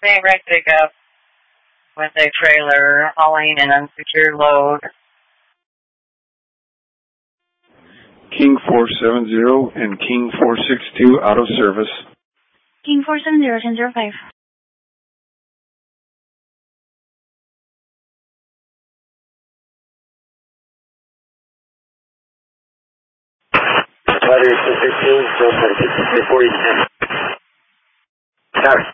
Same red pickup with a trailer hauling an unsecured load. King 470 and King 462 out of service. King 470, 1005. Weather 216, 446, 340. Sorry.